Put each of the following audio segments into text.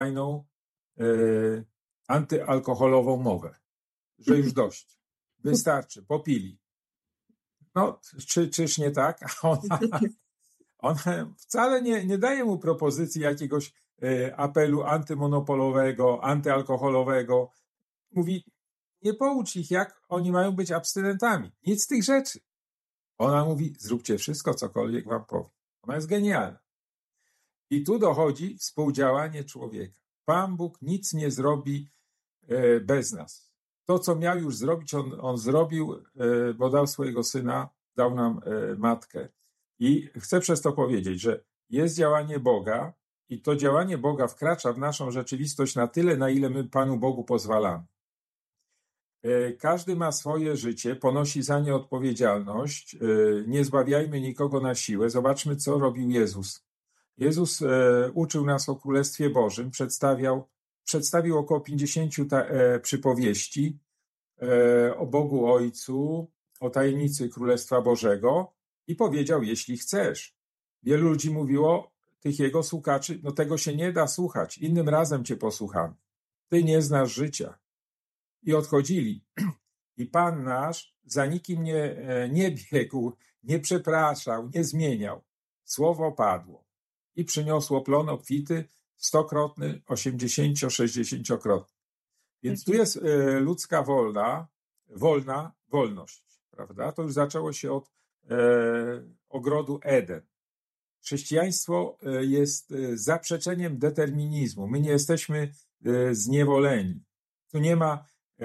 fajną antyalkoholową mowę, że już dość, wystarczy, popili. No, czyż nie tak? A ona wcale nie daje mu propozycji jakiegoś apelu antymonopolowego, antyalkoholowego. Mówi, nie poucz ich, jak oni mają być abstynentami. Nic z tych rzeczy. Ona mówi, zróbcie wszystko, cokolwiek wam powiem. Ona jest genialna. I tu dochodzi współdziałanie człowieka. Pan Bóg nic nie zrobi bez nas. To, co miał już zrobić, on zrobił, bo dał swojego syna, dał nam matkę. I chcę przez to powiedzieć, że jest działanie Boga i to działanie Boga wkracza w naszą rzeczywistość na tyle, na ile my Panu Bogu pozwalamy. Każdy ma swoje życie, ponosi za nie odpowiedzialność. Nie zbawiajmy nikogo na siłę. Zobaczmy, co robił Jezus. Jezus uczył nas o Królestwie Bożym, przedstawił około 50 przypowieści o Bogu Ojcu, o tajemnicy Królestwa Bożego i powiedział, jeśli chcesz. Wielu ludzi mówiło, tych jego słuchaczy, no tego się nie da słuchać, innym razem cię posłuchamy. Ty nie znasz życia. I odchodzili. I Pan nasz za nikim nie biegł, nie przepraszał, nie zmieniał. Słowo padło i przyniosło plon obfity, 100-krotny, 80-, 60-krotny. Więc tu jest ludzka wolność, prawda? To już zaczęło się od ogrodu Eden. Chrześcijaństwo jest zaprzeczeniem determinizmu. My nie jesteśmy zniewoleni. Tu nie ma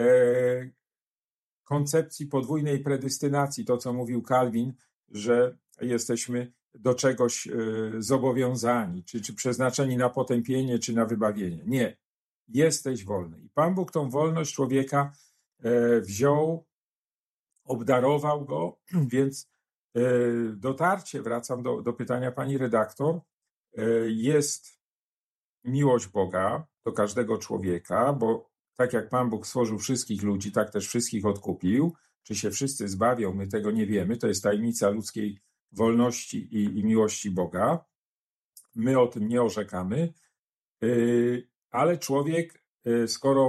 koncepcji podwójnej predestynacji, to co mówił Calvin, że jesteśmy do czegoś zobowiązani, czy przeznaczeni na potępienie, czy na wybawienie. Nie. Jesteś wolny. I Pan Bóg tą wolność człowieka wziął, obdarował go, więc dotarcie, wracam do pytania pani redaktor, jest miłość Boga do każdego człowieka, bo tak jak Pan Bóg stworzył wszystkich ludzi, tak też wszystkich odkupił. Czy się wszyscy zbawią, my tego nie wiemy. To jest tajemnica ludzkiej wolności i miłości Boga. My o tym nie orzekamy, ale człowiek, skoro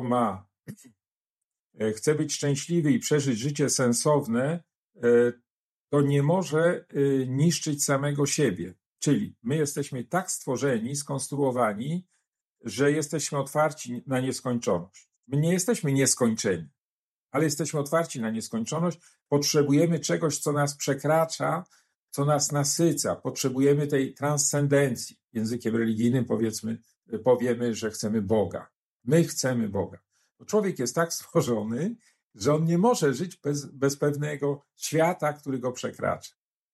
chce być szczęśliwy i przeżyć życie sensowne, to nie może niszczyć samego siebie. Czyli my jesteśmy tak stworzeni, skonstruowani, że jesteśmy otwarci na nieskończoność. My nie jesteśmy nieskończeni, ale jesteśmy otwarci na nieskończoność. Potrzebujemy czegoś, co nas przekracza, co nas nasyca. Potrzebujemy tej transcendencji. Językiem religijnym powiemy, że chcemy Boga. My chcemy Boga. Bo człowiek jest tak stworzony, że on nie może żyć bez pewnego świata, który go przekracza.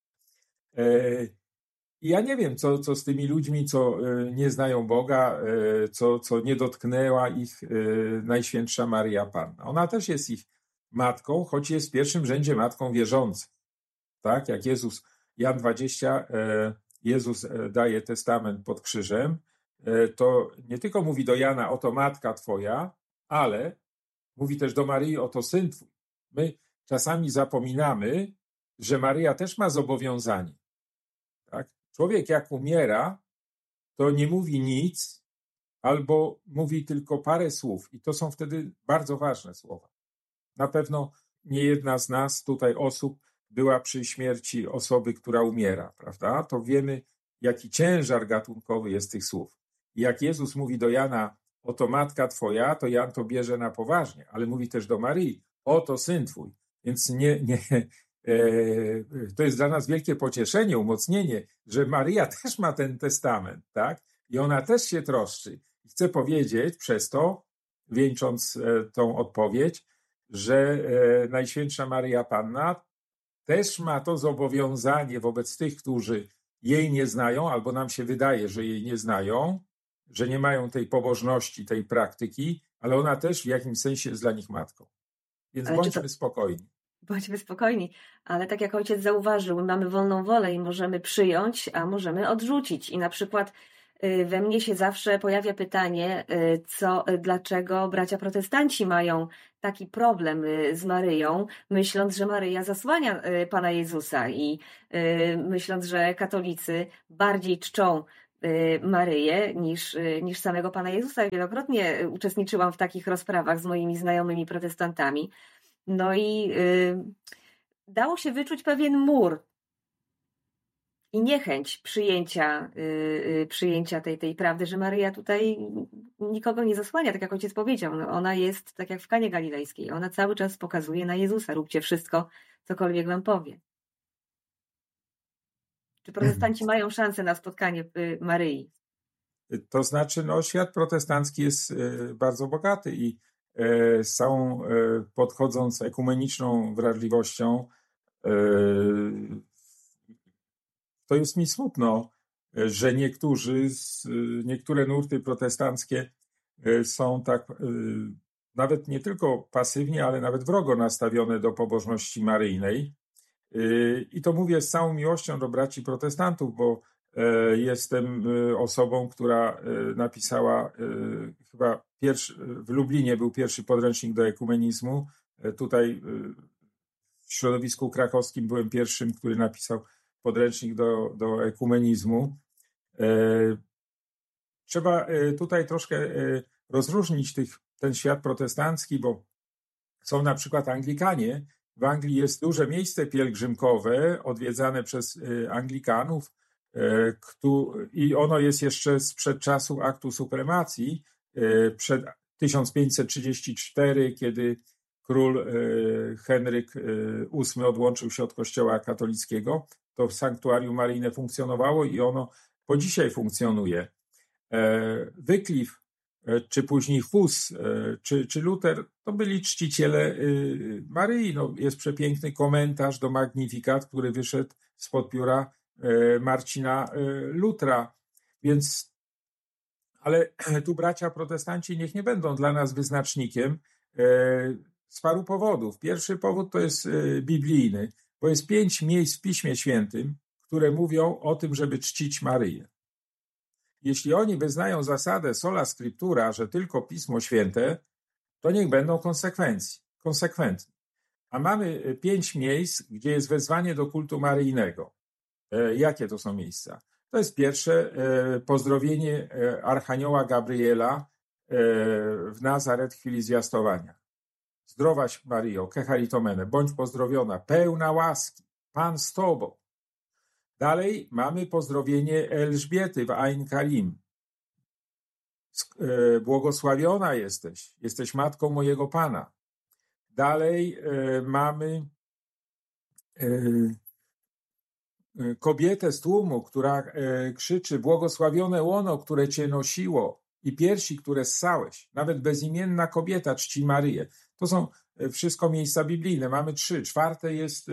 I ja nie wiem, co z tymi ludźmi, co nie znają Boga, co nie dotknęła ich Najświętsza Maryja Panna. Ona też jest ich matką, choć jest w pierwszym rzędzie matką wierzącą. Tak, jak Jan 20, Jezus daje testament pod krzyżem, to nie tylko mówi do Jana, oto matka twoja, ale mówi też do Maryi, oto syn twój. My czasami zapominamy, że Maryja też ma zobowiązanie. Tak? Człowiek jak umiera, to nie mówi nic, albo mówi tylko parę słów i to są wtedy bardzo ważne słowa. Na pewno nie jedna z nas tutaj osób była przy śmierci osoby, która umiera, prawda? To wiemy, jaki ciężar gatunkowy jest tych słów. I jak Jezus mówi do Jana, oto matka twoja, to Jan to bierze na poważnie, ale mówi też do Maryi, oto syn twój. Więc to jest dla nas wielkie pocieszenie, umocnienie, że Maryja też ma ten testament, tak? I ona też się troszczy. I chcę powiedzieć przez to, wieńcząc tą odpowiedź, że Najświętsza Maryja Panna też ma to zobowiązanie wobec tych, którzy jej nie znają, albo nam się wydaje, że jej nie znają, że nie mają tej pobożności, tej praktyki, ale ona też w jakimś sensie jest dla nich matką. Więc bądźmy spokojni. Bądźmy spokojni, ale tak jak ojciec zauważył, mamy wolną wolę i możemy przyjąć, a możemy odrzucić. I na przykład we mnie się zawsze pojawia pytanie, dlaczego bracia protestanci mają taki problem z Maryją, myśląc, że Maryja zasłania Pana Jezusa i myśląc, że katolicy bardziej czczą Maryję niż samego Pana Jezusa. Wielokrotnie uczestniczyłam w takich rozprawach z moimi znajomymi protestantami. No i dało się wyczuć pewien mur i niechęć przyjęcia tej prawdy, że Maryja tutaj nikogo nie zasłania, tak jak ojciec powiedział. No ona jest tak jak w Kanie Galilejskiej. Ona cały czas pokazuje na Jezusa. Róbcie wszystko, cokolwiek wam powie. Czy protestanci mają szansę na spotkanie Maryi? To znaczy, świat protestancki jest bardzo bogaty i z całą podchodząc ekumeniczną wrażliwością, to jest mi smutno, że niektóre nurty protestanckie są tak nawet nie tylko pasywnie, ale nawet wrogo nastawione do pobożności maryjnej. I to mówię z całą miłością do braci protestantów, bo jestem osobą, która napisała chyba w Lublinie był pierwszy podręcznik do ekumenizmu. Tutaj w środowisku krakowskim byłem pierwszym, który napisał podręcznik do ekumenizmu. Trzeba tutaj troszkę rozróżnić ten świat protestancki, bo są na przykład Anglikanie. W Anglii jest duże miejsce pielgrzymkowe odwiedzane przez Anglikanów i ono jest jeszcze sprzed czasu aktu supremacji, przed 1534, kiedy król Henryk VIII odłączył się od kościoła katolickiego. To sanktuarium maryjne funkcjonowało i ono po dzisiaj funkcjonuje. Wycliffe, czy później Hus, czy Luter, to byli czciciele Maryi. Jest przepiękny komentarz do Magnificat, który wyszedł spod pióra Marcina Lutra. Ale tu bracia protestanci niech nie będą dla nas wyznacznikiem z paru powodów. Pierwszy powód to jest biblijny, bo jest 5 miejsc w Piśmie Świętym, które mówią o tym, żeby czcić Maryję. Jeśli oni wyznają zasadę sola scriptura, że tylko Pismo Święte, to niech będą konsekwentni. A mamy 5 miejsc, gdzie jest wezwanie do kultu maryjnego. Jakie to są miejsca? To jest pierwsze pozdrowienie Archanioła Gabriela w Nazaret w chwili zwiastowania. Zdrowaś Maryjo, kecharitomene, bądź pozdrowiona, pełna łaski, Pan z Tobą. Dalej mamy pozdrowienie Elżbiety w Ain Karim. Błogosławiona jesteś matką mojego Pana. Dalej mamy kobietę z tłumu, która krzyczy: błogosławione łono, które cię nosiło i piersi, które ssałeś. Nawet bezimienna kobieta czci Maryję. To są wszystko miejsca biblijne. Mamy 3. 4 jest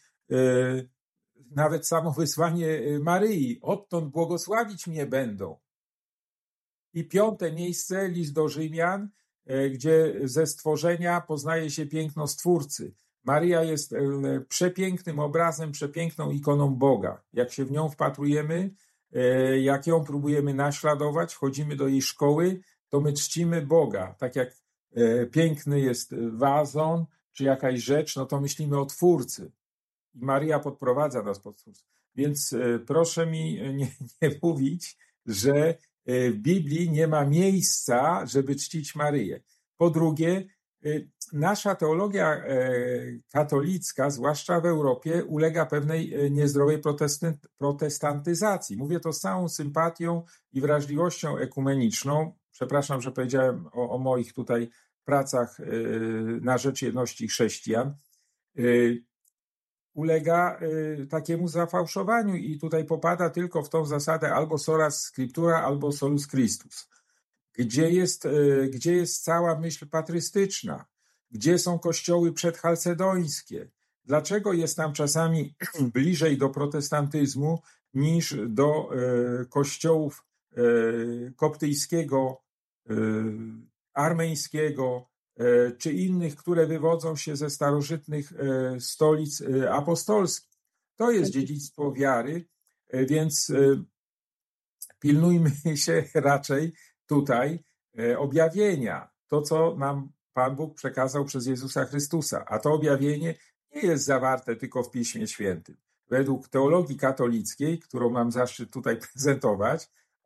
nawet samo wysłanie Maryi. Odtąd błogosławić mnie będą. I 5 miejsce, list do Rzymian, gdzie ze stworzenia poznaje się piękno Stwórcy. Maryja jest przepięknym obrazem, przepiękną ikoną Boga. Jak się w nią wpatrujemy, jak ją próbujemy naśladować, wchodzimy do jej szkoły, to my czcimy Boga. Tak jak piękny jest wazon, czy jakaś rzecz, no to myślimy o Twórcy. I Maryja podprowadza nas pod Twórcę. Więc proszę mi nie mówić, że w Biblii nie ma miejsca, żeby czcić Maryję. Po drugie, nasza teologia katolicka, zwłaszcza w Europie, ulega pewnej niezdrowej protestantyzacji. Mówię to z całą sympatią i wrażliwością ekumeniczną. Przepraszam, że powiedziałem o moich tutaj pracach na rzecz jedności chrześcijan. Ulega takiemu zafałszowaniu i tutaj popada tylko w tą zasadę albo sola scriptura, albo solus Christus. Gdzie jest cała myśl patrystyczna? Gdzie są kościoły przedchalcedońskie? Dlaczego jest nam czasami bliżej do protestantyzmu niż do kościołów koptyjskiego, armeńskiego, czy innych, które wywodzą się ze starożytnych stolic apostolskich? To jest dziedzictwo wiary, więc pilnujmy się raczej tutaj objawienia, to co nam Pan Bóg przekazał przez Jezusa Chrystusa, a to objawienie nie jest zawarte tylko w Piśmie Świętym. Według teologii katolickiej, którą mam zaszczyt tutaj prezentować,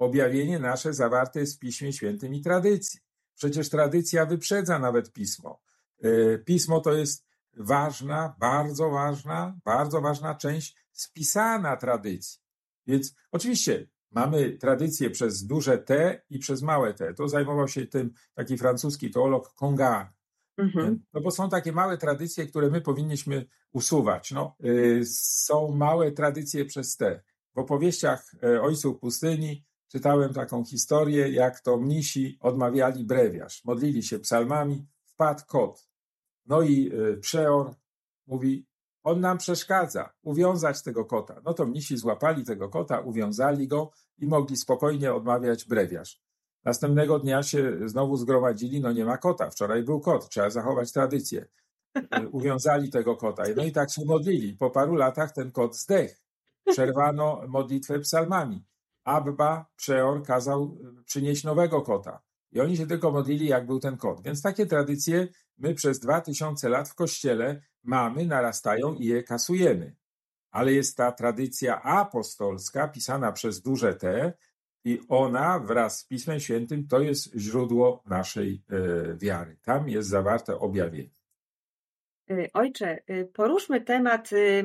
objawienie nasze zawarte jest w Piśmie Świętym i tradycji. Przecież tradycja wyprzedza nawet Pismo. Pismo to jest ważna, bardzo ważna część spisana tradycji. Więc oczywiście mamy tradycję przez duże T i przez małe T. To zajmował się tym taki francuski teolog Congar. No bo są takie małe tradycje, które my powinniśmy usuwać. Są małe tradycje przez T. W opowieściach Ojców Pustyni czytałem taką historię, jak to mnisi odmawiali brewiarz. Modlili się psalmami, wpadł kot. No i przeor mówi, on nam przeszkadza, uwiązać tego kota. No to mnisi złapali tego kota, uwiązali go i mogli spokojnie odmawiać brewiarz. Następnego dnia się znowu zgromadzili, no nie ma kota, wczoraj był kot, trzeba zachować tradycję. Uwiązali tego kota, no i tak się modlili. Po paru latach ten kot zdechł. Przerwano modlitwę psalmami. Abba, przeor, kazał przynieść nowego kota. I oni się tylko modlili, jak był ten kot. Więc takie tradycje my przez 2000 lat w Kościele mamy, narastają i je kasujemy. Ale jest ta tradycja apostolska, pisana przez duże T, i ona wraz z Pismem Świętym to jest źródło naszej wiary. Tam jest zawarte objawienie. Ojcze, poruszmy temat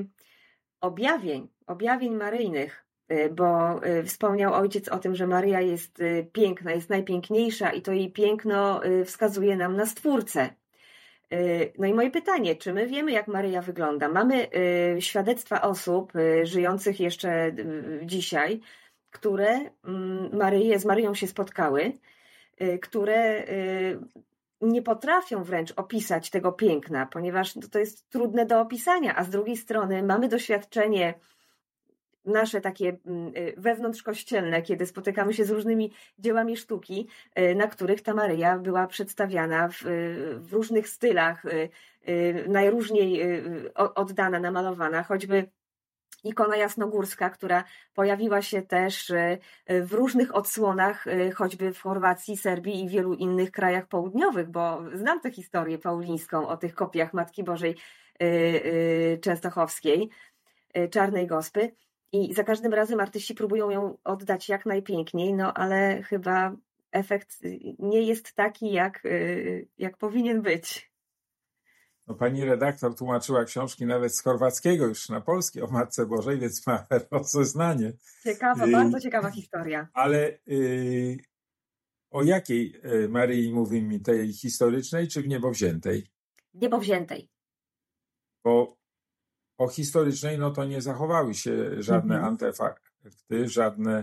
objawień maryjnych, bo wspomniał ojciec o tym, że Maryja jest piękna, jest najpiękniejsza i to jej piękno wskazuje nam na Stwórcę. No i moje pytanie, czy my wiemy, jak Maryja wygląda? Mamy świadectwa osób żyjących jeszcze dzisiaj, które z Maryją się spotkały, które nie potrafią wręcz opisać tego piękna, ponieważ to jest trudne do opisania, a z drugiej strony mamy doświadczenie nasze takie wewnątrzkościelne, kiedy spotykamy się z różnymi dziełami sztuki, na których ta Maryja była przedstawiana w różnych stylach, najróżniej oddana, namalowana, choćby ikona jasnogórska, która pojawiła się też w różnych odsłonach, choćby w Chorwacji, Serbii i wielu innych krajach południowych, bo znam tę historię paulińską o tych kopiach Matki Bożej Częstochowskiej, Czarnej Gospy. I za każdym razem artyści próbują ją oddać jak najpiękniej, no ale chyba efekt nie jest taki, jak powinien być. No, pani redaktor tłumaczyła książki nawet z chorwackiego już na polski o Matce Bożej, więc ma rozeznanie. Ciekawa, bardzo ciekawa historia. Ale o jakiej Maryi mówi mi? Tej historycznej czy w niebowziętej? Niebowziętej. Bo o historycznej, no to nie zachowały się żadne artefakty, żadne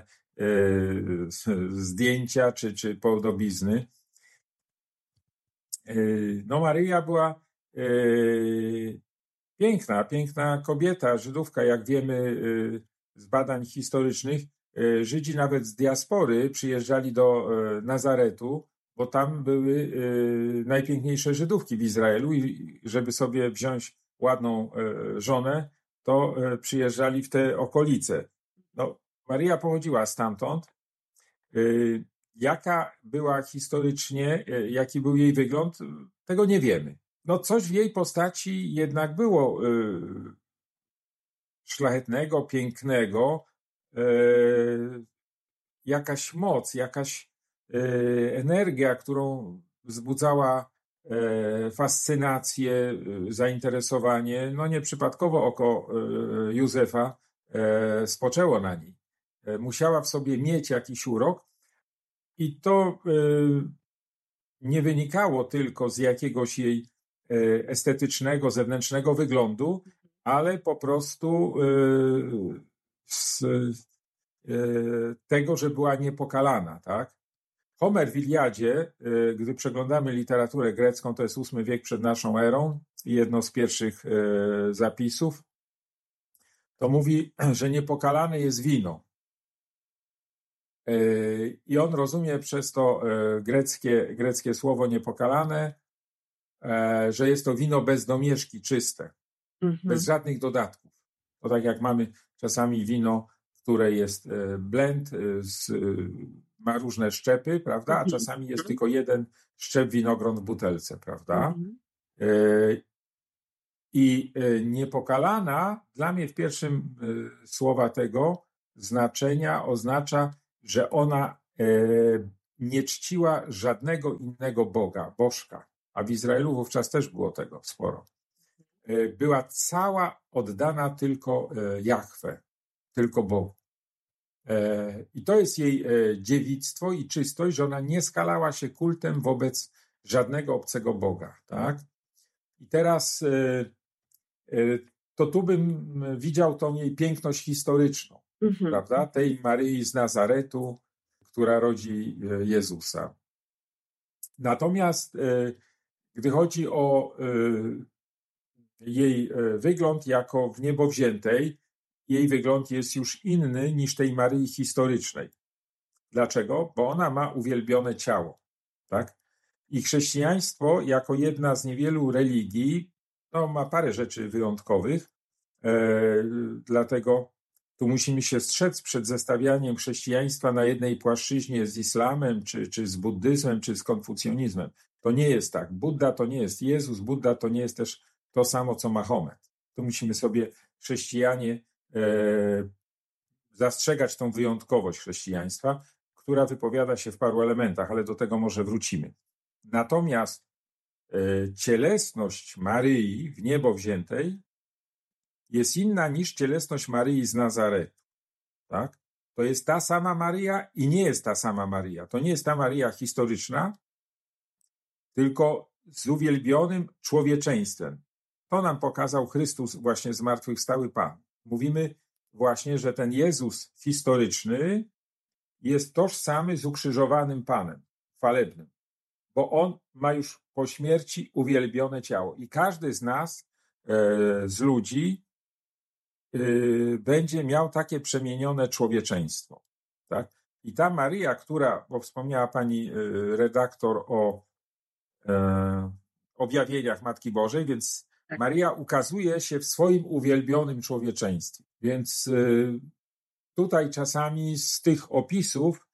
zdjęcia czy podobizny. No Maryja była piękna kobieta, Żydówka, jak wiemy z badań historycznych. Żydzi nawet z diaspory przyjeżdżali do Nazaretu, bo tam były najpiękniejsze Żydówki w Izraelu i żeby sobie wziąć ładną żonę, to przyjeżdżali w te okolice. No, Maryja pochodziła stamtąd. Jaka była historycznie, jaki był jej wygląd, tego nie wiemy. No coś w jej postaci jednak było szlachetnego, pięknego, jakaś moc, jakaś energia, którą wzbudzała fascynację, zainteresowanie. No nieprzypadkowo oko Józefa spoczęło na niej. Musiała w sobie mieć jakiś urok i to nie wynikało tylko z jakiegoś jej estetycznego, zewnętrznego wyglądu, ale po prostu z tego, że była niepokalana, tak? Homer w Iliadzie, gdy przeglądamy literaturę grecką, to jest VIII wiek przed naszą erą, jedno z pierwszych zapisów, to mówi, że niepokalane jest wino. I on rozumie przez to greckie słowo niepokalane, że jest to wino bez domieszki, czyste, bez żadnych dodatków. To tak jak mamy czasami wino, które jest blend, ma różne szczepy, prawda? A czasami jest tylko jeden szczep winogron w butelce, prawda? I niepokalana dla mnie w pierwszym słowa tego znaczenia oznacza że ona nie czciła żadnego innego Boga, bożka, a w Izraelu wówczas też było tego sporo. Była cała oddana tylko Jahwe, tylko Bogu. I to jest jej dziewictwo i czystość, że ona nie skalała się kultem wobec żadnego obcego Boga. Tak? I teraz to tu bym widział tą jej piękność historyczną, prawda? Tej Maryi z Nazaretu, która rodzi Jezusa. Natomiast gdy chodzi o jej wygląd jako w niebo wziętej, jej wygląd jest już inny niż tej Maryi historycznej. Dlaczego? Bo ona ma uwielbione ciało. Tak? I chrześcijaństwo jako jedna z niewielu religii ma parę rzeczy wyjątkowych, dlatego tu musimy się strzec przed zestawianiem chrześcijaństwa na jednej płaszczyźnie z islamem, czy z buddyzmem, czy z konfucjonizmem. To nie jest tak. Budda to nie jest Jezus, Budda to nie jest też to samo, co Mahomet. Tu musimy sobie chrześcijanie zastrzegać tą wyjątkowość chrześcijaństwa, która wypowiada się w paru elementach, ale do tego może wrócimy. Natomiast cielesność Maryi w niebo wziętej jest inna niż cielesność Maryi z Nazaretu. Tak? To jest ta sama Maryja i nie jest ta sama Maryja. To nie jest ta Maryja historyczna, tylko z uwielbionym człowieczeństwem. To nam pokazał Chrystus, właśnie zmartwychwstały Pan. Mówimy właśnie, że ten Jezus historyczny jest tożsamy z ukrzyżowanym Panem, chwalebnym, bo On ma już po śmierci uwielbione ciało. I każdy z nas, z ludzi, będzie miał takie przemienione człowieczeństwo. Tak? I ta Maryja, która, bo wspomniała pani redaktor o objawieniach Matki Bożej, więc tak. Maryja ukazuje się w swoim uwielbionym człowieczeństwie. Więc tutaj czasami z tych opisów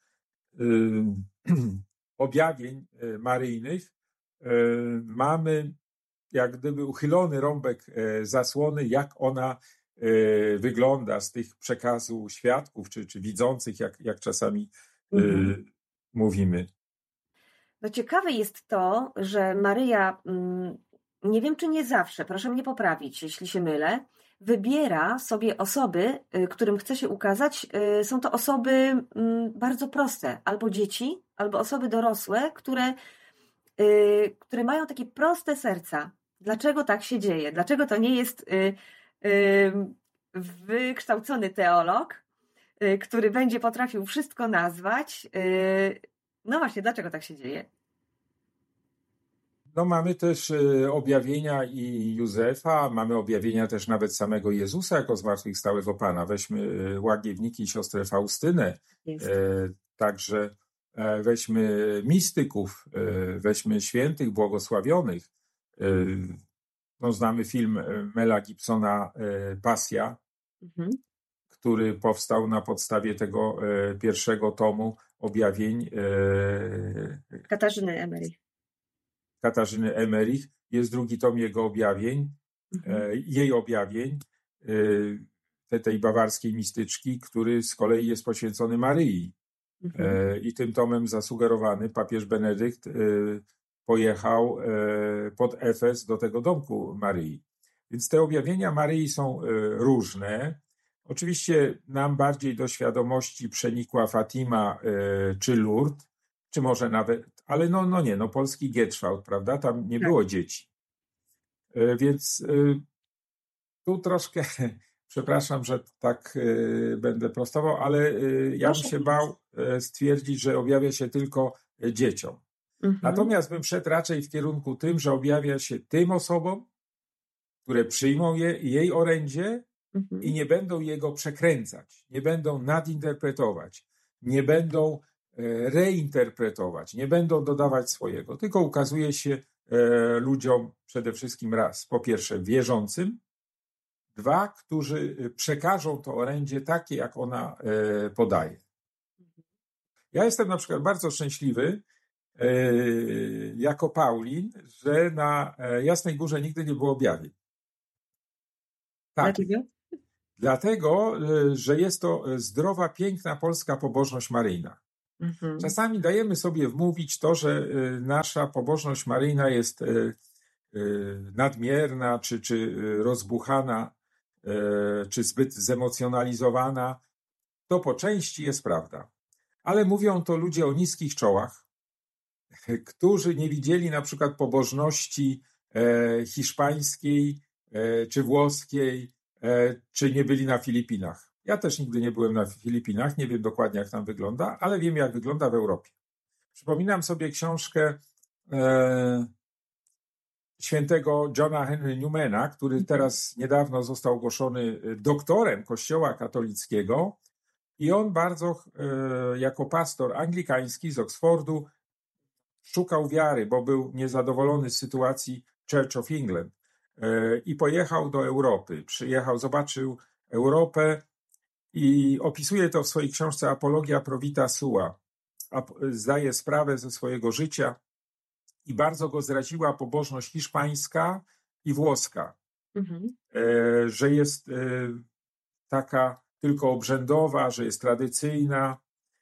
objawień maryjnych mamy jak gdyby uchylony rąbek zasłony, jak ona wygląda z tych przekazu świadków, czy widzących, jak czasami mówimy. No ciekawe jest to, że Maryja, nie wiem czy nie zawsze, proszę mnie poprawić, jeśli się mylę, wybiera sobie osoby, którym chce się ukazać. Są to osoby bardzo proste, albo dzieci, albo osoby dorosłe, które mają takie proste serca. Dlaczego tak się dzieje? Dlaczego to nie jest wykształcony teolog, który będzie potrafił wszystko nazwać? No właśnie, dlaczego tak się dzieje? No mamy też objawienia i Józefa, mamy objawienia też nawet samego Jezusa jako zmartwychwstałego Pana. Weźmy Łagiewniki i siostrę Faustynę, także weźmy mistyków, weźmy świętych, błogosławionych. No, znamy film Mela Gibsona Pasja, który powstał na podstawie tego pierwszego tomu objawień Katarzyny Emmerich. Jest drugi tom jego objawień, jej objawień, tej bawarskiej mistyczki, który z kolei jest poświęcony Maryi. I tym tomem zasugerowany papież Benedykt pojechał pod Efes do tego domku Maryi. Więc te objawienia Maryi są różne. Oczywiście nam bardziej do świadomości przenikła Fatima czy Lourdes, czy może nawet, ale no polski Gierczwałd, prawda? Tam nie było dzieci. Więc tu troszkę, przepraszam, że tak będę prostował, ale ja bym się bał stwierdzić, że objawia się tylko dzieciom. Natomiast bym szedł raczej w kierunku tym, że objawia się tym osobom, które przyjmą jej orędzie i nie będą jego przekręcać, nie będą nadinterpretować, nie będą reinterpretować, nie będą dodawać swojego, tylko ukazuje się ludziom przede wszystkim raz, po pierwsze wierzącym, dwa, którzy przekażą to orędzie takie, jak ona podaje. Ja jestem na przykład bardzo szczęśliwy jako Paulin, że na Jasnej Górze nigdy nie było objawień. Tak. Dlatego, że jest to zdrowa, piękna polska pobożność maryjna. Czasami dajemy sobie wmówić to, że nasza pobożność maryjna jest nadmierna, czy rozbuchana, czy zbyt zemocjonalizowana. To po części jest prawda. Ale mówią to ludzie o niskich czołach, którzy nie widzieli na przykład pobożności hiszpańskiej, czy włoskiej, czy nie byli na Filipinach. Ja też nigdy nie byłem na Filipinach, nie wiem dokładnie jak tam wygląda, ale wiem jak wygląda w Europie. Przypominam sobie książkę świętego Johna Henry Newmana, który teraz niedawno został ogłoszony doktorem Kościoła katolickiego i on bardzo jako pastor anglikański z Oksfordu szukał wiary, bo był niezadowolony z sytuacji Church of England i pojechał do Europy. Przyjechał, zobaczył Europę i opisuje to w swojej książce Apologia Pro Vita Sua. Zdaje sprawę ze swojego życia i bardzo go zraziła pobożność hiszpańska i włoska, że jest taka tylko obrzędowa, że jest tradycyjna.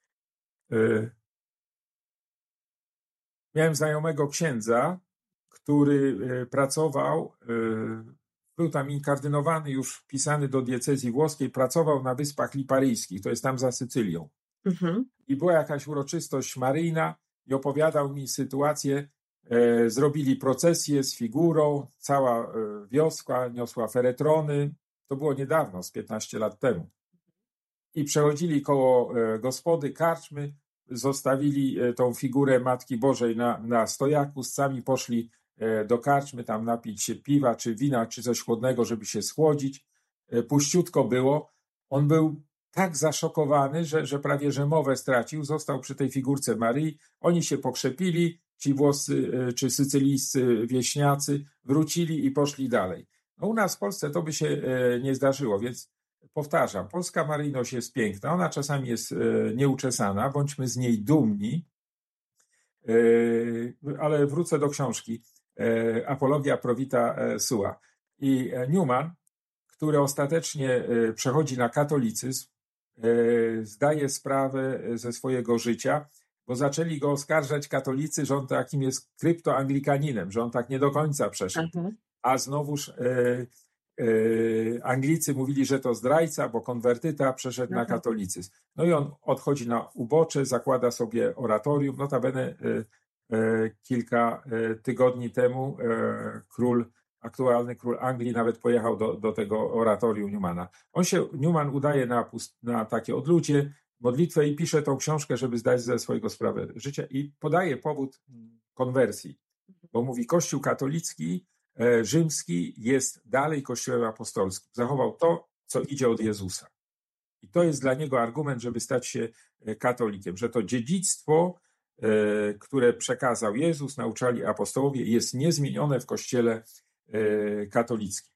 Miałem znajomego księdza, który pracował, był tam inkardynowany, już wpisany do diecezji włoskiej, pracował na Wyspach Liparyjskich, to jest tam za Sycylią. I była jakaś uroczystość maryjna i opowiadał mi sytuację, zrobili procesję z figurą, cała wioska niosła feretrony, to było niedawno, z 15 lat temu. I przechodzili koło gospody, karczmy, zostawili tą figurę Matki Bożej na stojaku, sami poszli do karczmy, tam napić się piwa, czy wina, czy coś chłodnego, żeby się schłodzić. Puściutko było. On był tak zaszokowany, że prawie że mowę stracił, został przy tej figurce Maryi. Oni się pokrzepili, ci włoscy czy sycylijscy wieśniacy, wrócili i poszli dalej. No u nas w Polsce to by się nie zdarzyło, więc powtarzam, polska maryjność jest piękna, ona czasami jest nieuczesana, bądźmy z niej dumni, ale wrócę do książki Apologia Pro Vita Sua. I Newman, który ostatecznie przechodzi na katolicyzm, zdaje sprawę ze swojego życia, bo zaczęli go oskarżać katolicy, że on takim jest kryptoanglikaninem, że on tak nie do końca przeszedł. A znowuż Anglicy mówili, że to zdrajca, bo konwertyta przeszedł na katolicyzm. No i on odchodzi na ubocze, zakłada sobie oratorium. Notabene kilka tygodni temu aktualny król Anglii nawet pojechał do tego oratorium Newmana. Newman udaje na takie odludzie, modlitwę i pisze tą książkę, żeby zdać ze swojego sprawę życia i podaje powód konwersji, bo mówi Kościół katolicki rzymski jest dalej Kościołem apostolskim. Zachował to, co idzie od Jezusa. I to jest dla niego argument, żeby stać się katolikiem, że to dziedzictwo, które przekazał Jezus, nauczali apostołowie, jest niezmienione w Kościele katolickim.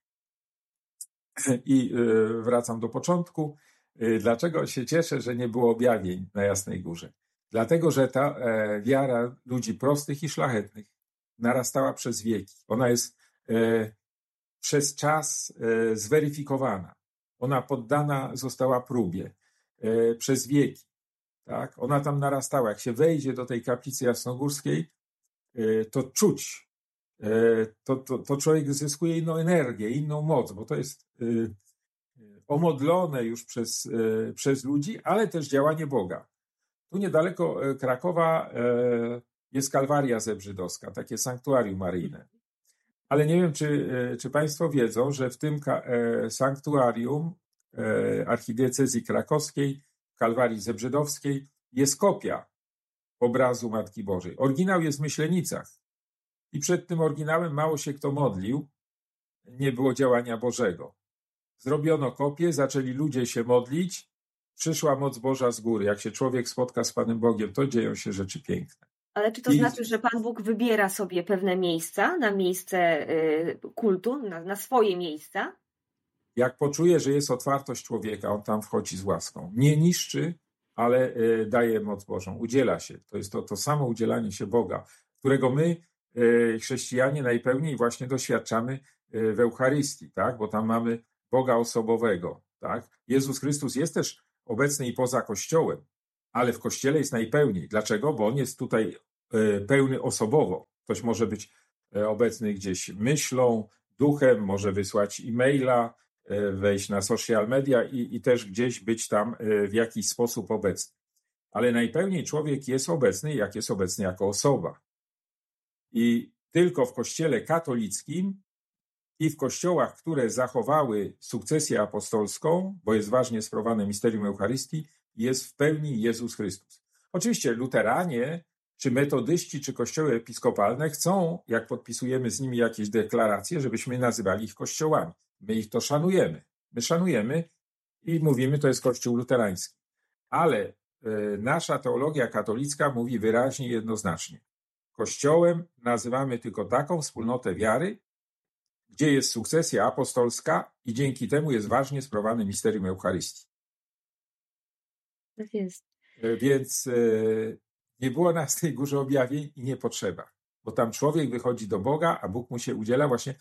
I wracam do początku. Dlaczego się cieszę, że nie było objawień na Jasnej Górze? Dlatego, że ta wiara ludzi prostych i szlachetnych narastała przez wieki. Ona jest przez czas zweryfikowana. Ona poddana została próbie przez wieki. Tak? Ona tam narastała. Jak się wejdzie do tej kaplicy jasnogórskiej, to czuć. To człowiek zyskuje inną energię, inną moc, bo to jest omodlone już przez ludzi, ale też działanie Boga. Tu niedaleko Krakowa jest Kalwaria Zebrzydowska, takie sanktuarium maryjne. Ale nie wiem, czy Państwo wiedzą, że w tym sanktuarium archidiecezji krakowskiej, Kalwarii Zebrzydowskiej, jest kopia obrazu Matki Bożej. Oryginał jest w Myślenicach. I przed tym oryginałem mało się kto modlił, nie było działania Bożego. Zrobiono kopię, zaczęli ludzie się modlić, przyszła moc Boża z góry. Jak się człowiek spotka z Panem Bogiem, to dzieją się rzeczy piękne. Ale czy to znaczy, że Pan Bóg wybiera sobie pewne miejsca na miejsce kultu, na swoje miejsca? Jak poczuje, że jest otwartość człowieka, on tam wchodzi z łaską. Nie niszczy, ale daje moc Bożą, udziela się. To jest to samo udzielanie się Boga, którego my, chrześcijanie, najpełniej właśnie doświadczamy w Eucharystii, tak? Bo tam mamy Boga osobowego. Tak? Jezus Chrystus jest też obecny i poza Kościołem, ale w Kościele jest najpełniej. Dlaczego? Bo on jest tutaj pełny osobowo. Ktoś może być obecny gdzieś myślą, duchem, może wysłać e-maila, wejść na social media i też gdzieś być tam w jakiś sposób obecny. Ale najpełniej człowiek jest obecny, jak jest obecny jako osoba. I tylko w Kościele katolickim i w kościołach, które zachowały sukcesję apostolską, bo jest ważnie sprawowane misterium Eucharystii, jest w pełni Jezus Chrystus. Oczywiście luteranie, czy metodyści, czy kościoły episkopalne chcą, jak podpisujemy z nimi jakieś deklaracje, żebyśmy nazywali ich kościołami. My ich to szanujemy. My szanujemy i mówimy, to jest kościół luterański. Ale nasza teologia katolicka mówi wyraźnie i jednoznacznie. Kościołem nazywamy tylko taką wspólnotę wiary, gdzie jest sukcesja apostolska i dzięki temu jest ważnie sprawowane misterium Eucharystii. Tak jest. Więc nie było nas w tej górze objawień i nie potrzeba, bo tam człowiek wychodzi do Boga, a Bóg mu się udziela właśnie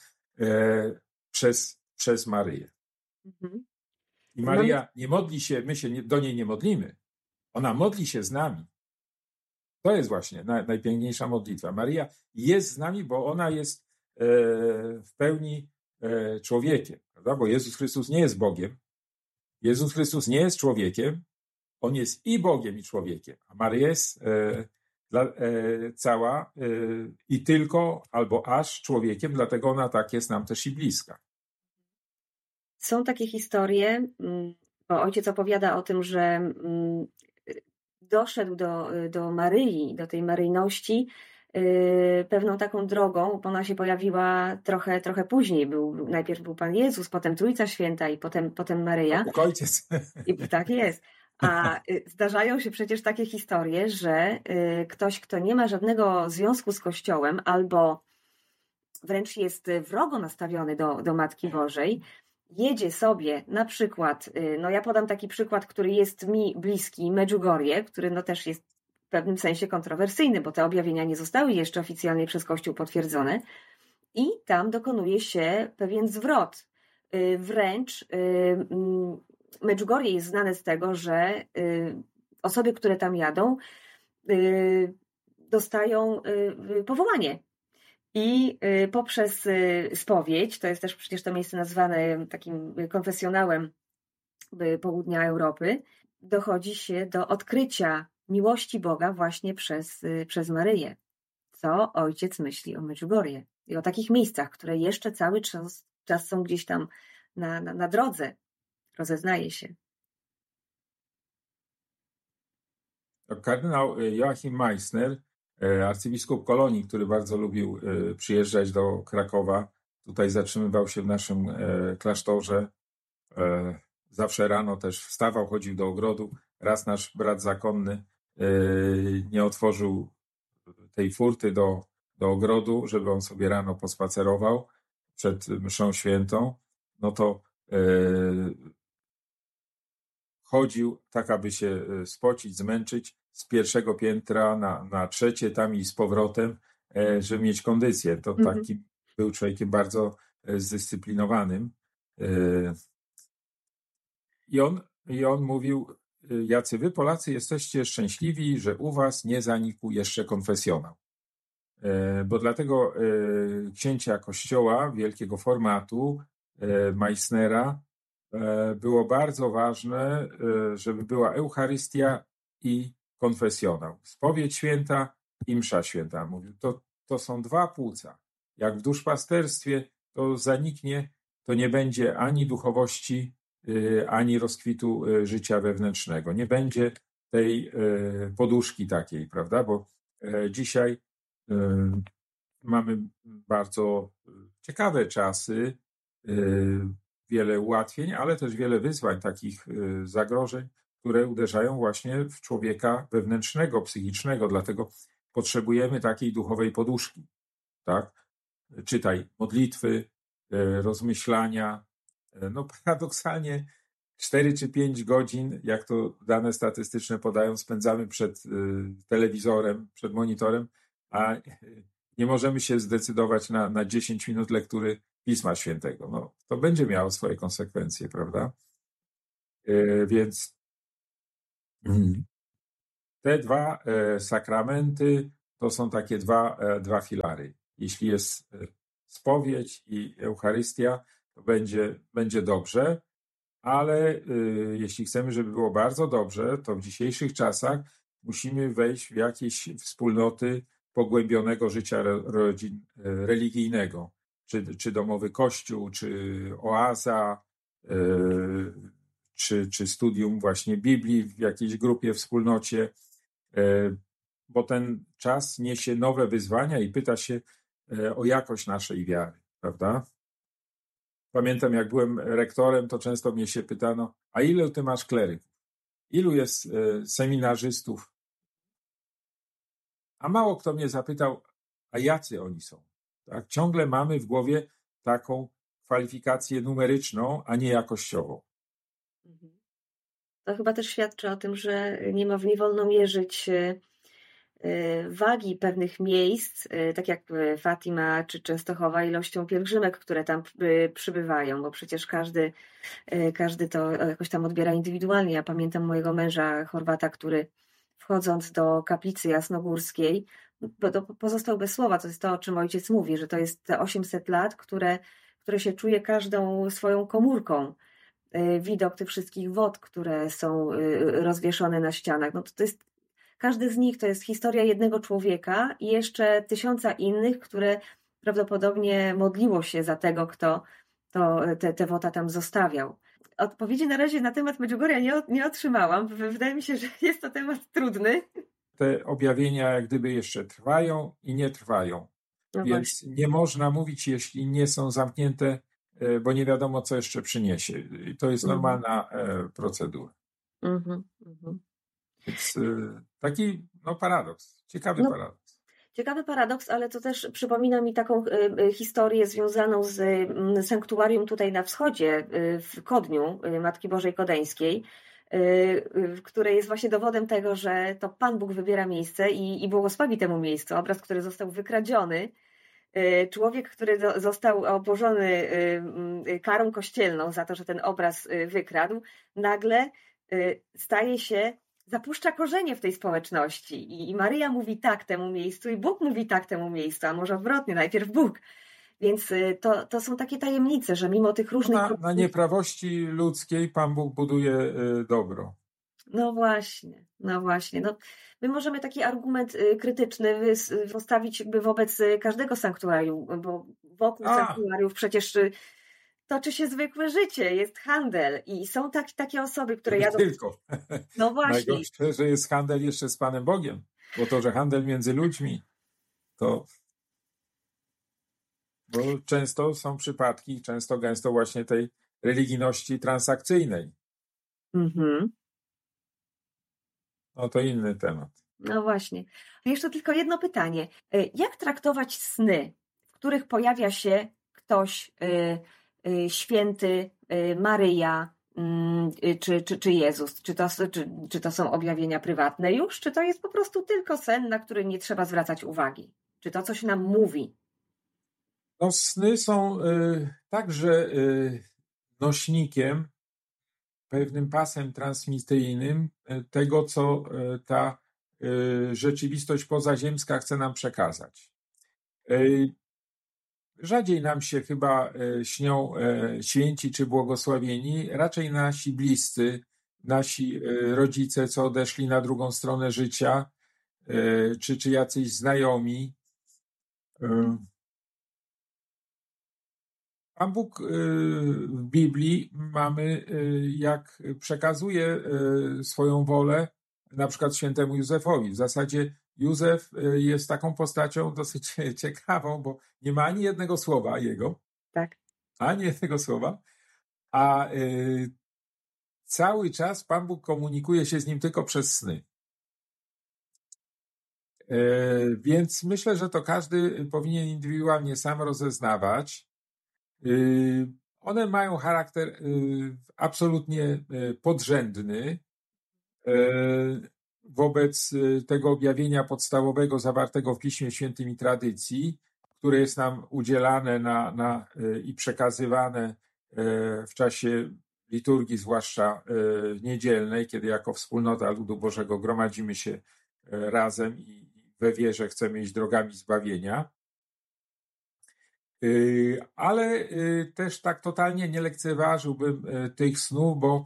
przez Maryję. Mhm. I Maryja nie modli się, my się do niej nie modlimy. Ona modli się z nami. To jest właśnie najpiękniejsza modlitwa. Maryja jest z nami, bo ona jest w pełni człowiekiem, prawda? Bo Jezus Chrystus nie jest Bogiem. Jezus Chrystus nie jest człowiekiem. On jest i Bogiem, i człowiekiem. A Maryja jest cała i tylko albo aż człowiekiem, dlatego ona tak jest nam też i bliska. Są takie historie, bo ojciec opowiada o tym, że doszedł do Maryi, do tej maryjności pewną taką drogą, bo ona się pojawiła trochę później. Najpierw był Pan Jezus, potem Trójca Święta i potem Maryja. Bóg Ojciec. I tak jest. A zdarzają się przecież takie historie, że ktoś, kto nie ma żadnego związku z Kościołem albo wręcz jest wrogo nastawiony do Matki Bożej, jedzie sobie na przykład, no ja podam taki przykład, który jest mi bliski, Medjugorje, który no też jest w pewnym sensie kontrowersyjny, bo te objawienia nie zostały jeszcze oficjalnie przez Kościół potwierdzone i tam dokonuje się pewien zwrot. Wręcz Medjugorje jest znane z tego, że osoby, które tam jadą, dostają powołanie. I poprzez spowiedź, to jest też przecież to miejsce nazwane takim konfesjonałem południa Europy, dochodzi się do odkrycia miłości Boga właśnie przez Maryję. Co ojciec myśli o Medjugorje i o takich miejscach, które jeszcze cały czas są gdzieś tam na drodze. Rozeznaje się. Kardynał Joachim Meissner, arcybiskup Kolonii, który bardzo lubił przyjeżdżać do Krakowa, tutaj zatrzymywał się w naszym klasztorze. Zawsze rano też wstawał, chodził do ogrodu. Raz nasz brat zakonny nie otworzył tej furty do ogrodu, żeby on sobie rano pospacerował przed mszą świętą. No to chodził tak, aby się spocić, zmęczyć z pierwszego piętra na trzecie, tam i z powrotem, żeby mieć kondycję. To taki był człowiekiem bardzo zdyscyplinowanym. I on mówił, jacy wy Polacy jesteście szczęśliwi, że u was nie zanikł jeszcze konfesjonał. Bo dlatego księcia Kościoła wielkiego formatu, Meissnera, było bardzo ważne, żeby była Eucharystia i konfesjonał. Spowiedź święta i msza święta. Mówił, to są dwa płuca. Jak w duszpasterstwie to zaniknie, to nie będzie ani duchowości, ani rozkwitu życia wewnętrznego. Nie będzie tej poduszki takiej, prawda? Bo dzisiaj mamy bardzo ciekawe czasy, wiele ułatwień, ale też wiele wyzwań, takich zagrożeń, które uderzają właśnie w człowieka wewnętrznego, psychicznego. Dlatego potrzebujemy takiej duchowej poduszki. Tak? Czytaj modlitwy, rozmyślania. No paradoksalnie 4 czy 5 godzin, jak to dane statystyczne podają, spędzamy przed telewizorem, przed monitorem, a nie możemy się zdecydować na 10 minut lektury Pisma Świętego. No, to będzie miało swoje konsekwencje, prawda? Więc te dwa sakramenty to są takie dwa filary. Jeśli jest spowiedź i Eucharystia, to będzie dobrze, ale jeśli chcemy, żeby było bardzo dobrze, to w dzisiejszych czasach musimy wejść w jakieś wspólnoty pogłębionego życia religijnego, czy domowy kościół, czy oaza, czy studium właśnie Biblii w jakiejś grupie, wspólnocie, bo ten czas niesie nowe wyzwania i pyta się o jakość naszej wiary, prawda? Pamiętam, jak byłem rektorem, to często mnie się pytano, a ilu ty masz kleryków? Ilu jest seminarzystów? A mało kto mnie zapytał, a jacy oni są? Tak? Ciągle mamy w głowie taką kwalifikację numeryczną, a nie jakościową. To chyba też świadczy o tym, że nie wolno mierzyć wagi pewnych miejsc, tak jak Fatima czy Częstochowa, ilością pielgrzymek, które tam przybywają, bo przecież każdy to jakoś tam odbiera indywidualnie. Ja pamiętam mojego męża Chorwata, który wchodząc do kaplicy jasnogórskiej, bo to pozostał bez słowa, to jest to, o czym ojciec mówi, że to jest te 800 lat, które się czuje każdą swoją komórką. Widok tych wszystkich wod, które są rozwieszone na ścianach. No to jest, każdy z nich to jest historia jednego człowieka i jeszcze 1000 innych, które prawdopodobnie modliło się za tego, kto te woda tam zostawiał. Odpowiedzi na razie na temat Medjugorja nie otrzymałam. Wydaje mi się, że jest to temat trudny. Te objawienia jak gdyby jeszcze trwają i nie trwają. No Więc właśnie. nie można mówić, jeśli nie są zamknięte, bo nie wiadomo, co jeszcze przyniesie. I to jest normalna procedura. Więc taki paradoks, ciekawy paradoks. Ciekawy paradoks, ale to też przypomina mi taką historię związaną z sanktuarium tutaj na wschodzie, w Kodniu Matki Bożej Kodeńskiej, które jest właśnie dowodem tego, że to Pan Bóg wybiera miejsce i błogosławi temu miejscu. Obraz, który został wykradziony, człowiek, który został obłożony karą kościelną za to, że ten obraz wykradł, nagle staje się, zapuszcza korzenie w tej społeczności i Maryja mówi tak temu miejscu i Bóg mówi tak temu miejscu, a może odwrotnie, najpierw Bóg. Więc to są takie tajemnice, że mimo tych różnych... Na nieprawości ludzkiej Pan Bóg buduje dobro. No właśnie. No, my możemy taki argument krytyczny postawić jakby wobec każdego sanktuarium, bo wokół sanktuariów przecież toczy się zwykłe życie, jest handel i są takie osoby, które jadą... Tylko. No właśnie. Najgorsze, że jest handel jeszcze z Panem Bogiem, bo to, że handel między ludźmi, to... Bo często są przypadki, często gęsto właśnie tej religijności transakcyjnej. No to inny temat. No właśnie. Jeszcze tylko jedno pytanie. Jak traktować sny, w których pojawia się ktoś święty, Maryja czy Jezus? Czy to są objawienia prywatne już? Czy to jest po prostu tylko sen, na który nie trzeba zwracać uwagi? Czy to coś nam mówi? No, sny są także nośnikiem, pewnym pasem transmisyjnym tego, co ta rzeczywistość pozaziemska chce nam przekazać. Rzadziej nam się chyba śnią święci czy błogosławieni, raczej nasi bliscy, nasi rodzice, co odeszli na drugą stronę życia, czy jacyś znajomi. Pan Bóg w Biblii mamy, jak przekazuje swoją wolę, na przykład świętemu Józefowi. W zasadzie Józef jest taką postacią dosyć ciekawą, bo nie ma ani jednego słowa jego, tak. Ani jednego słowa, a cały czas Pan Bóg komunikuje się z nim tylko przez sny. Więc myślę, że to każdy powinien indywidualnie sam rozeznawać. One mają charakter absolutnie podrzędny wobec tego objawienia podstawowego zawartego w Piśmie Świętym i tradycji, które jest nam udzielane i przekazywane w czasie liturgii, zwłaszcza niedzielnej, kiedy jako wspólnota ludu Bożego gromadzimy się razem i we wierze chcemy iść drogami zbawienia. Ale też tak totalnie nie lekceważyłbym tych snów, bo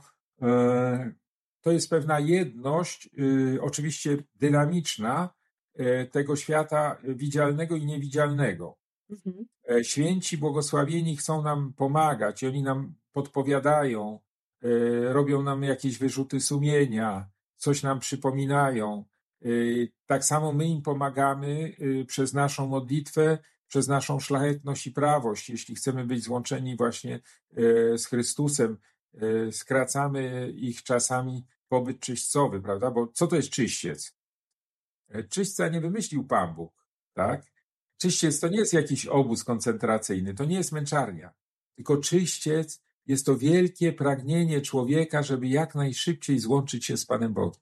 to jest pewna jedność, oczywiście dynamiczna, tego świata widzialnego i niewidzialnego. Mhm. Święci błogosławieni chcą nam pomagać i oni nam podpowiadają, robią nam jakieś wyrzuty sumienia, coś nam przypominają. Tak samo my im pomagamy przez naszą modlitwę, przez naszą szlachetność i prawość. Jeśli chcemy być złączeni właśnie z Chrystusem, skracamy ich czasami pobyt czyśćcowy, prawda? Bo co to jest czyściec? Czyśćca nie wymyślił Pan Bóg, tak? Czyściec to nie jest jakiś obóz koncentracyjny, to nie jest męczarnia, tylko czyściec jest to wielkie pragnienie człowieka, żeby jak najszybciej złączyć się z Panem Bogiem.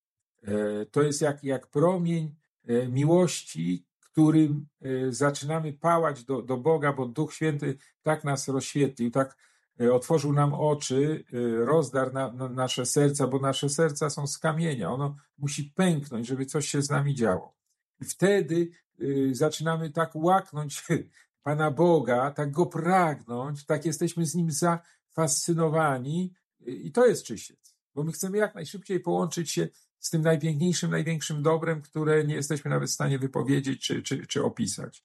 To jest jak promień miłości, którym zaczynamy pałać do Boga, bo Duch Święty tak nas rozświetlił, tak otworzył nam oczy, rozdarł na nasze serca, bo nasze serca są z kamienia. Ono musi pęknąć, żeby coś się z nami działo. I wtedy zaczynamy tak łaknąć Pana Boga, tak Go pragnąć, tak jesteśmy z Nim zafascynowani i to jest czyściec, bo my chcemy jak najszybciej połączyć się z tym najpiękniejszym, największym dobrem, które nie jesteśmy nawet w stanie wypowiedzieć czy opisać.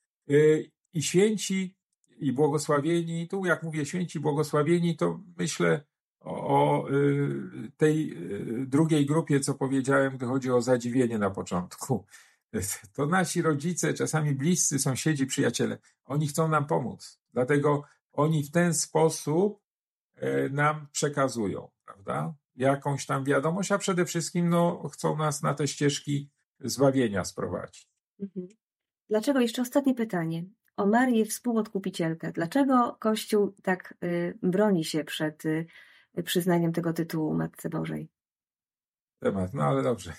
I święci i błogosławieni, tu jak mówię święci błogosławieni, to myślę o tej drugiej grupie, co powiedziałem, gdy chodzi o zadziwienie na początku. To nasi rodzice, czasami bliscy, sąsiedzi, przyjaciele, oni chcą nam pomóc. Dlatego oni w ten sposób nam przekazują, prawda? Jakąś tam wiadomość, a przede wszystkim chcą nas na te ścieżki zbawienia sprowadzić. Mhm. Dlaczego, jeszcze ostatnie pytanie, o Marię Współodkupicielkę. Dlaczego Kościół tak broni się przed przyznaniem tego tytułu Matce Bożej? Temat, ale dobrze.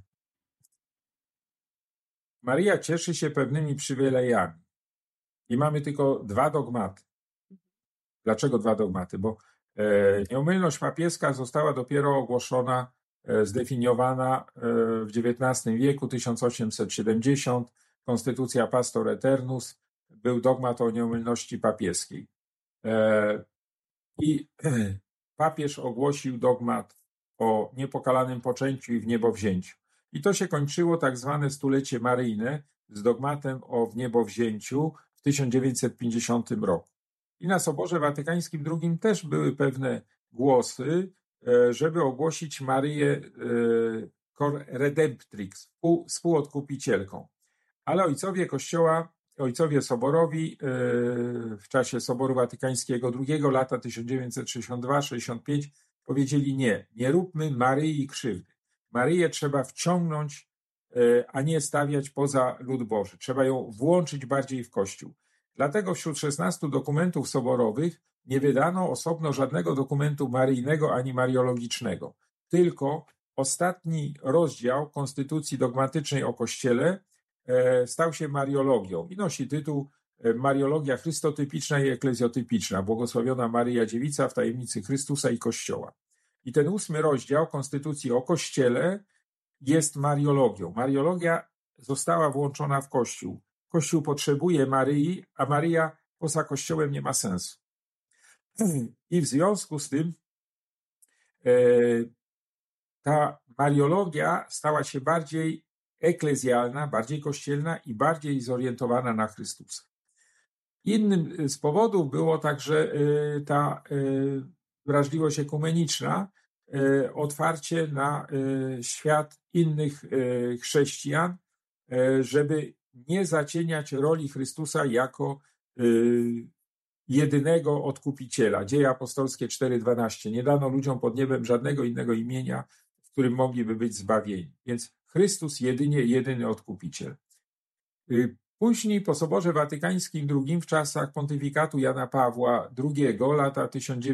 Maria cieszy się pewnymi przywilejami i mamy tylko 2 dogmaty. Dlaczego 2 dogmaty? Bo nieomylność papieska została dopiero ogłoszona, zdefiniowana w XIX wieku, 1870. Konstytucja Pastor Eternus, był dogmat o nieomylności papieskiej. I papież ogłosił dogmat o niepokalanym poczęciu i wniebowzięciu. I to się kończyło tak zwane stulecie maryjne z dogmatem o wniebowzięciu w 1950 roku. I na Soborze Watykańskim II też były pewne głosy, żeby ogłosić Maryję cor redemptrix, współodkupicielką. Ale ojcowie Kościoła, ojcowie Soborowi w czasie Soboru Watykańskiego II, lata 1962-65, powiedzieli nie róbmy Maryi krzywdy. Maryję trzeba wciągnąć, a nie stawiać poza lud Boży. Trzeba ją włączyć bardziej w Kościół. Dlatego wśród 16 dokumentów soborowych nie wydano osobno żadnego dokumentu maryjnego ani mariologicznego. Tylko ostatni rozdział Konstytucji dogmatycznej o Kościele stał się mariologią i nosi tytuł Mariologia chrystotypiczna i eklezjotypiczna, błogosławiona Maryja Dziewica w tajemnicy Chrystusa i Kościoła. I ten 8 rozdział Konstytucji o Kościele jest mariologią. Mariologia została włączona w Kościół. Kościół potrzebuje Maryi, a Maryja poza Kościołem nie ma sensu. I w związku z tym ta mariologia stała się bardziej eklezjalna, bardziej kościelna i bardziej zorientowana na Chrystusa. Innym z powodów było także ta wrażliwość ekumeniczna, otwarcie na świat innych chrześcijan, żeby nie zacieniać roli Chrystusa jako jedynego odkupiciela. Dzieje apostolskie 4:12. Nie dano ludziom pod niebem żadnego innego imienia, w którym mogliby być zbawieni. Więc Chrystus jedyny odkupiciel. Później po Soborze Watykańskim II w czasach pontyfikatu Jana Pawła II, lata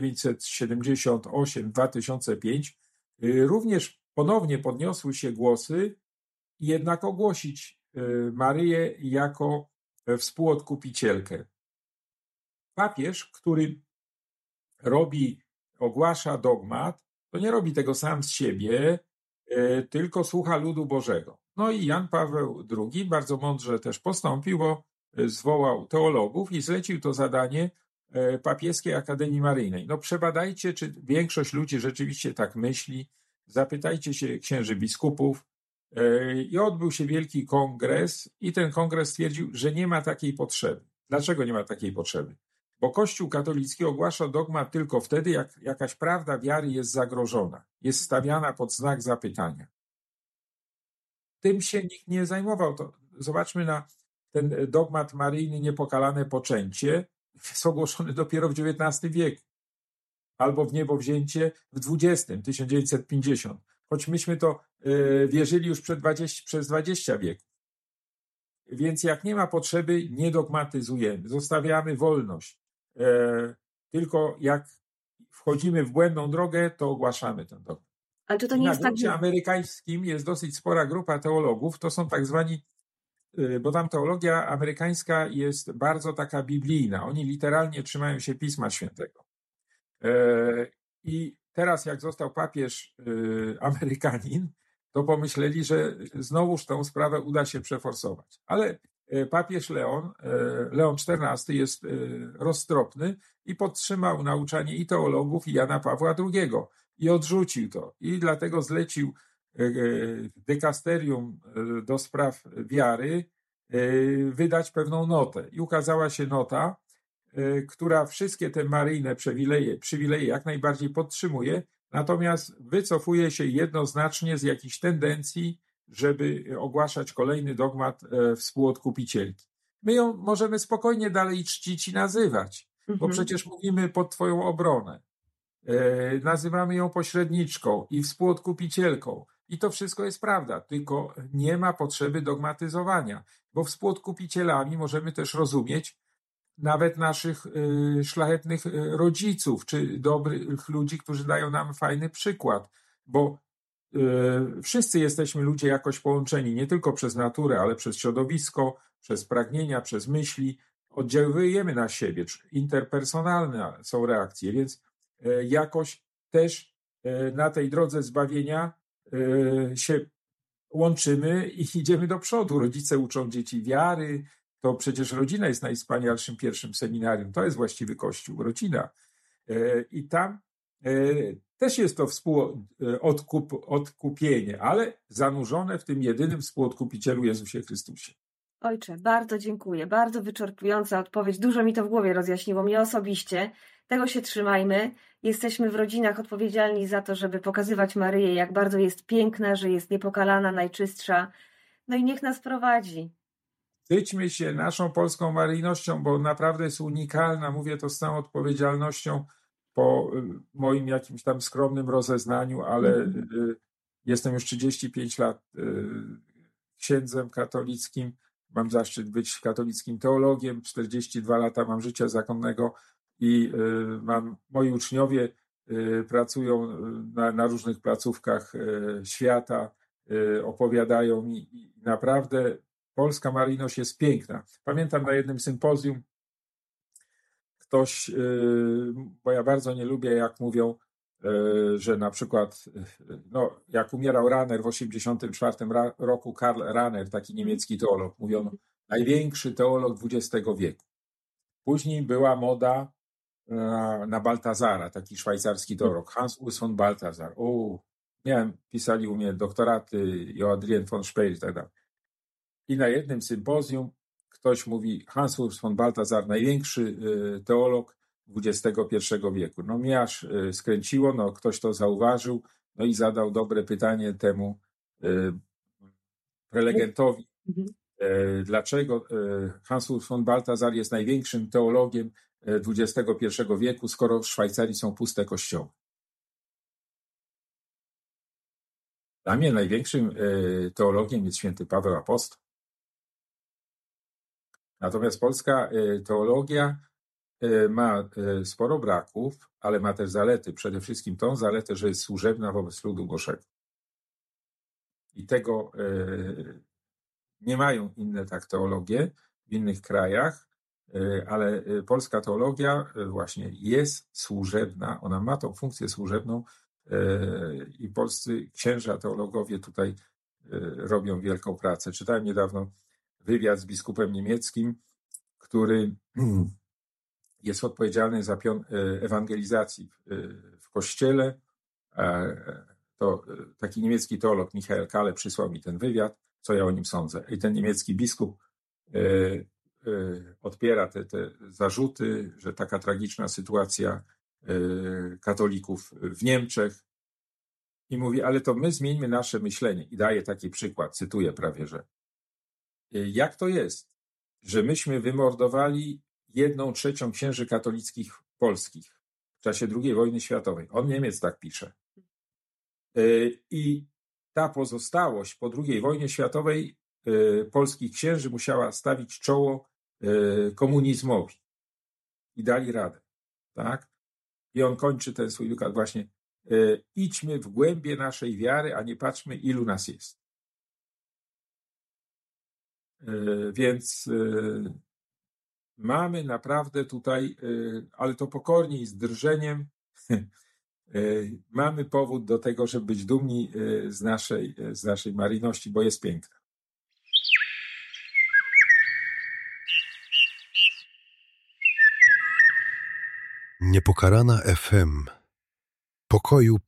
1978-2005, również ponownie podniosły się głosy jednak ogłosić Maryję jako współodkupicielkę. Papież, który robi ogłasza dogmat, to nie robi tego sam z siebie, tylko słucha ludu Bożego. No i Jan Paweł II bardzo mądrze też postąpił, bo zwołał teologów i zlecił to zadanie Papieskiej Akademii Maryjnej. No przebadajcie, czy większość ludzi rzeczywiście tak myśli, zapytajcie się księży biskupów. I odbył się wielki kongres i ten kongres stwierdził, że nie ma takiej potrzeby. Dlaczego nie ma takiej potrzeby? Bo Kościół katolicki ogłasza dogmat tylko wtedy, jak jakaś prawda wiary jest zagrożona, jest stawiana pod znak zapytania. Tym się nikt nie zajmował. To zobaczmy na ten dogmat maryjny niepokalane poczęcie, jest ogłoszony dopiero w XIX wieku, albo w niebowzięcie w XX, 1950. Choć myśmy to wierzyli już przez 20 wieków. Więc jak nie ma potrzeby, nie dogmatyzujemy, zostawiamy wolność. Tylko jak wchodzimy w błędną drogę, to ogłaszamy ten dogmat. Ale czy to nie jest tak, Na gruncie amerykańskim jest dosyć spora grupa teologów, to są tak zwani, bo tam teologia amerykańska jest bardzo taka biblijna. Oni literalnie trzymają się Pisma Świętego. I teraz jak został papież Amerykanin, to pomyśleli, że znowuż tę sprawę uda się przeforsować. Ale papież Leon XIV jest roztropny i podtrzymał nauczanie i teologów, i Jana Pawła II i odrzucił to. I dlatego zlecił dykasterium do spraw wiary wydać pewną notę. I ukazała się nota, która wszystkie te maryjne przywileje jak najbardziej podtrzymuje, natomiast wycofuje się jednoznacznie z jakichś tendencji, żeby ogłaszać kolejny dogmat współodkupicielki. My ją możemy spokojnie dalej czcić i nazywać, bo przecież mówimy pod twoją obronę. Nazywamy ją pośredniczką i współodkupicielką. I to wszystko jest prawda, tylko nie ma potrzeby dogmatyzowania, bo współodkupicielami możemy też rozumieć nawet naszych szlachetnych rodziców, czy dobrych ludzi, którzy dają nam fajny przykład, bo wszyscy jesteśmy ludzie jakoś połączeni, nie tylko przez naturę, ale przez środowisko, przez pragnienia, przez myśli, oddziałujemy na siebie, interpersonalne są reakcje, więc jakoś też na tej drodze zbawienia się łączymy i idziemy do przodu. Rodzice uczą dzieci wiary, to przecież rodzina jest najwspanialszym pierwszym seminarium. To jest właściwy Kościół, rodzina. I tam też jest to odkupienie, ale zanurzone w tym jedynym współodkupicielu Jezusie Chrystusie. Ojcze, bardzo dziękuję. Bardzo wyczerpująca odpowiedź. Dużo mi to w głowie rozjaśniło, mnie osobiście. Tego się trzymajmy. Jesteśmy w rodzinach odpowiedzialni za to, żeby pokazywać Maryję, jak bardzo jest piękna, że jest niepokalana, najczystsza. No i niech nas prowadzi. Chwyćmy się naszą polską maryjnością, bo naprawdę jest unikalna. Mówię to z całą odpowiedzialnością po moim jakimś tam skromnym rozeznaniu, ale jestem już 35 lat księdzem katolickim. Mam zaszczyt być katolickim teologiem. 42 lata mam życia zakonnego i moi uczniowie pracują na różnych placówkach świata, opowiadają mi i naprawdę polska maryjność jest piękna. Pamiętam na jednym sympozjum ktoś, bo ja bardzo nie lubię, jak mówią, że na przykład, no, jak umierał Rahner w 1984 roku, Karl Rahner, taki niemiecki teolog, mówiono, największy teolog XX wieku. Później była moda na Baltazara, taki szwajcarski teolog, Hans Urs von Balthasar. Pisali u mnie doktoraty, Adrien von Speer i tak dalej. I na jednym sympozjum ktoś mówi, Hans Urs von Balthasar, największy teolog XXI wieku. No mnie aż skręciło, no ktoś to zauważył, no i zadał dobre pytanie temu prelegentowi, dlaczego Hans Urs von Balthasar jest największym teologiem XXI wieku, skoro w Szwajcarii są puste kościoły. Dla mnie największym teologiem jest święty Paweł Apostoł. Natomiast polska teologia ma sporo braków, ale ma też zalety. Przede wszystkim tą zaletę, że jest służebna wobec ludu Bożego. I tego nie mają inne tak teologie w innych krajach. Ale polska teologia właśnie jest służebna, ona ma tą funkcję służebną i polscy księża teologowie tutaj robią wielką pracę. Czytałem niedawno wywiad z biskupem niemieckim, który jest odpowiedzialny za pion ewangelizacji w Kościele. To taki niemiecki teolog Michael Kahle przysłał mi ten wywiad, co ja o nim sądzę. I ten niemiecki biskup odpiera te zarzuty, że taka tragiczna sytuacja katolików w Niemczech i mówi, ale to my zmieńmy nasze myślenie. I daje taki przykład, cytuję prawie, że jak to jest, że myśmy wymordowali 1/3 księży katolickich polskich w czasie II wojny światowej. On Niemiec tak pisze. I ta pozostałość po II wojnie światowej polskich księży musiała stawić czoło komunizmowi. I dali radę. Tak? I on kończy ten swój wykład właśnie idźmy w głębie naszej wiary, a nie patrzmy, ilu nas jest. Więc mamy naprawdę tutaj, ale to pokornie i z drżeniem, mamy powód do tego, żeby być dumni z naszej maryjności, bo jest piękna. Niepokalana FM. Pokoju